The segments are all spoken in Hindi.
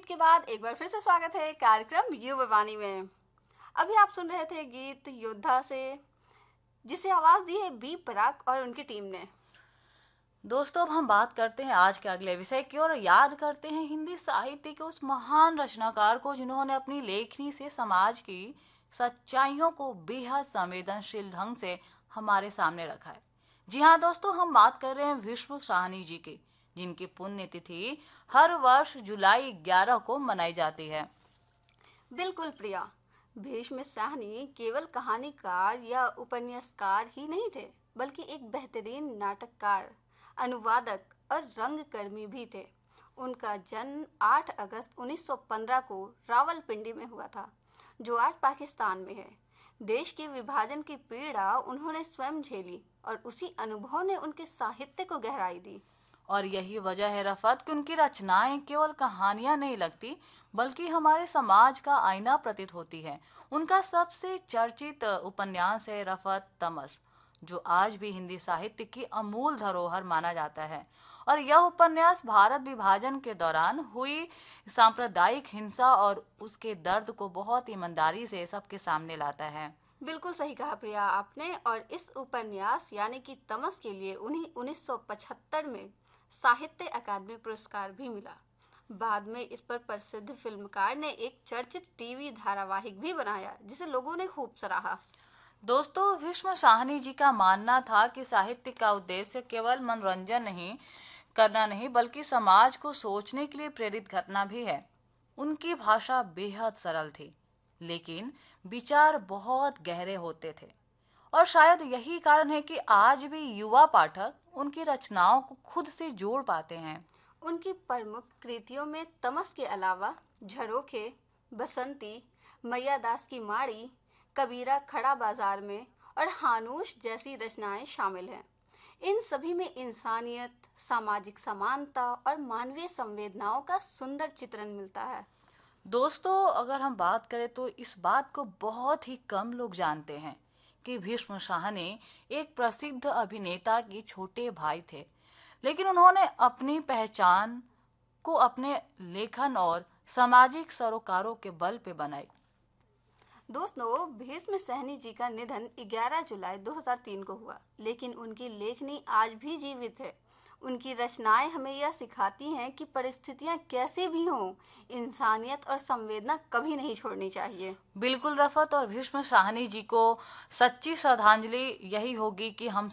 गीत के बाद एक बार फिर से स्वागत है कार्यक्रम युवा वाणी में। अभी आप सुन रहे थे गीत योद्धा से, जिसे आवाज दी है बी पराग और उनकी टीम ने। दोस्तों, अब हम बात करते हैं आज के अगले विषय की और याद करते हैं हिंदी साहित्य के उस महान रचनाकार को जिन्होंने अपनी लेखनी से समाज की सच्चाइयों को बेहद संवेदनशील ढंग से हमारे सामने रखा है। जी हाँ दोस्तों, हम बात कर रहे हैं भीष्म साहनी जी की, जिनकी पुण्यतिथि हर वर्ष जुलाई 11 को मनाई जाती है। बिल्कुल प्रिया, भीष्म साहनी केवल कहानीकार या उपन्यासकार ही नहीं थे, बल्कि एक बेहतरीन नाटककार, अनुवादक और रंगकर्मी भी थे। उनका जन्म 8 अगस्त 1915 को रावलपिंडी में हुआ था, जो आज पाकिस्तान में है। देश के विभाजन की पीड़ा उन्होंने स्वयं झेली और उसी अनुभव ने उनके साहित्य को गहराई दी। और यही वजह है रफत कि उनकी रचनाएं केवल कहानियां नहीं लगती, बल्कि हमारे समाज का आईना प्रतीत होती है। उनका सबसे चर्चित उपन्यास है रफत तमस, जो आज भी हिंदी साहित्य की अमूल धरोहर माना जाता है। और यह उपन्यास भारत विभाजन के दौरान हुई सांप्रदायिक हिंसा और उसके दर्द को बहुत ईमानदारी से सबके सामने लाता है। बिल्कुल सही कहा प्रिया आपने। और इस उपन्यास यानी कि तमस के लिए उन्हें 1975 में साहित्य अकादमी पुरस्कार भी मिला। बाद में इस पर प्रसिद्ध फिल्मकार ने एक चर्चित टीवी धारावाहिक भी बनाया, जिसे लोगों ने खूब सराहा। दोस्तों, भीष्म साहनी जी का मानना था कि साहित्य का उद्देश्य केवल मनोरंजन करना नहीं, बल्कि समाज को सोचने के लिए प्रेरित करना भी है। उनकी भाषा बेहद सरल थी, लेकिन विचार बहुत गहरे होते थे। और शायद यही कारण है कि आज भी युवा पाठक उनकी रचनाओं को खुद से जोड़ पाते हैं। उनकी प्रमुख कृतियों में तमस के अलावा झरोखे, बसंती, मैया दास की माड़ी, कबीरा खड़ा बाजार में और हानूश जैसी रचनाएं शामिल हैं। इन सभी में इंसानियत, सामाजिक समानता और मानवीय संवेदनाओं का सुंदर चित्रण मिलता है। दोस्तों, अगर हम बात करें तो इस बात को बहुत ही कम लोग जानते हैं कि भीष्म साहनी एक प्रसिद्ध अभिनेता के छोटे भाई थे, लेकिन उन्होंने अपनी पहचान को अपने लेखन और सामाजिक सरोकारों के बल पे बनाई। दोस्तों, भीष्म सहनी जी का निधन 11 जुलाई 2003 को हुआ, लेकिन उनकी लेखनी आज भी जीवित है। उनकी रचनाएं हमें यह सिखाती हैं कि परिस्थितियां कैसी भी हों, इंसानियत और संवेदना कभी नहीं छोड़नी चाहिए। बिल्कुल रफत, और भीष्म साहनी जी को सच्ची श्रद्धांजलि यही होगी कि हम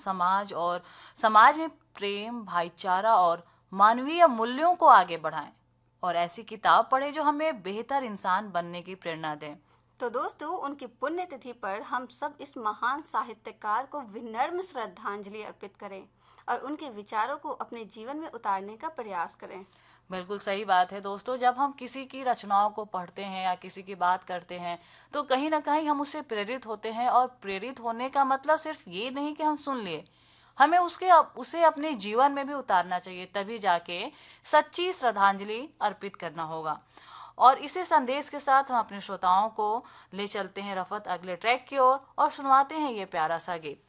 समाज में प्रेम, भाईचारा और मानवीय मूल्यों को आगे बढ़ाएं और ऐसी किताब पढ़ें जो हमें बेहतर इंसान बनने की प्रेरणा दें। तो दोस्तों, उनकी पुण्यतिथि पर हम सब इस महान साहित्यकार को विनम्र श्रद्धांजलि अर्पित करें और उनके विचारों को अपने जीवन में उतारने का प्रयास करें। बिल्कुल सही बात है दोस्तों, जब हम किसी की रचनाओं को पढ़ते हैं या किसी की बात करते हैं तो कहीं ना कहीं हम उससे प्रेरित होते हैं। और प्रेरित होने का मतलब सिर्फ ये नहीं कि हम सुन लिए, हमें उसे अपने जीवन में भी उतारना चाहिए, तभी जाके सच्ची श्रद्धांजलि अर्पित करना होगा। और इसी संदेश के साथ हम अपने श्रोताओं को ले चलते हैं रफत अगले ट्रैक की ओर और सुनवाते हैं ये प्यारा सा गीत।